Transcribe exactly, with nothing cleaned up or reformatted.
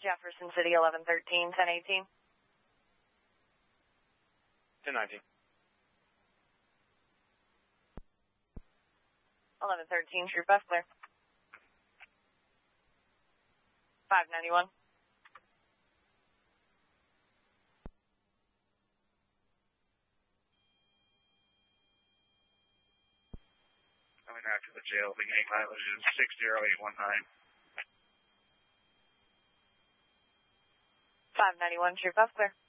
Jefferson City, eleven thirteen, ten eighteen. ten nineteen. eleven thirteen, True Bus clear. five ninety-one. Coming after the jail, beginning mileage is six zero eight one nine. five ninety-one, True Bus clear.